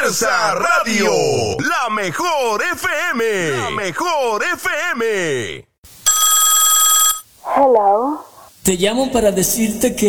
Fuerza Radio, la mejor FM, la mejor FM. Hello. Te llamo para decirte que